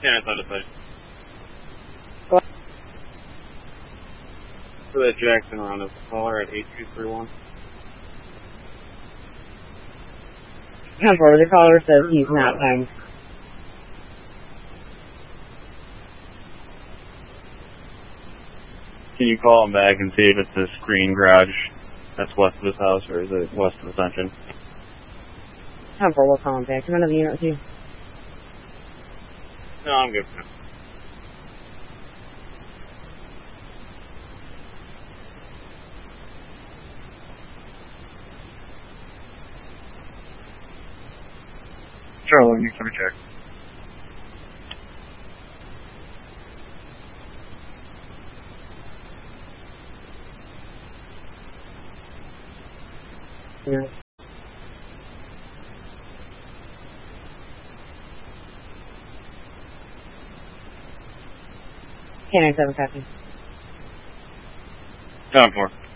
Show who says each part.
Speaker 1: Yeah, I thought it was.
Speaker 2: What?
Speaker 1: For that Jackson round, is the caller at 8231?
Speaker 2: The caller says he's not home.
Speaker 1: Can you call him back and see if it's the screen garage that's west of his house, or is it west of Ascension?
Speaker 2: We'll call him back. Do you want another unit too?
Speaker 1: No, I'm good for now. Charlie, you can check.
Speaker 2: Yeah. K-97 copy.
Speaker 1: Down 4.